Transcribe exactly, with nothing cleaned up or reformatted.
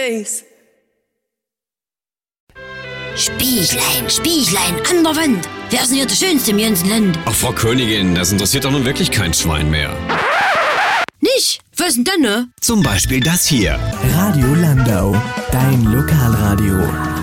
Face. Spiechlein, Spiechlein, an der Wand. Wer ist denn hier der Schönste im ganzen Land? Ach, Frau Königin, das interessiert doch nun wirklich kein Schwein mehr. Nicht? Was denn dann, ne? Zum Beispiel das hier. Radio Landau, dein Lokalradio.